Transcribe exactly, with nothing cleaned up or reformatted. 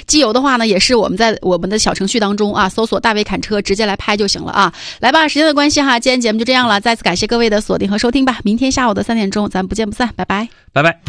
机油的话呢，也是我们在我们的小程序当中啊，搜索大卫侃车，直接来拍就行了啊。来吧，时间的关系哈，今天节目就这样了，再次感谢各位的锁定和收听吧。明天下午的三点钟，咱不见不散，拜拜， 拜拜。